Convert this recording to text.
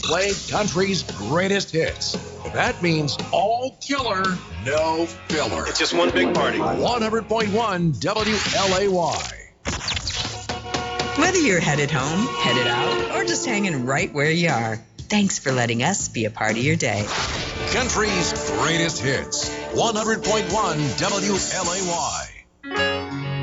play country's greatest hits. That means all killer, no filler. It's just one big party. 100.1 WLAY. Whether you're headed home, headed out, or just hanging right where you are, thanks for letting us be a part of your day. Country's greatest hits. 100.1 WLAY.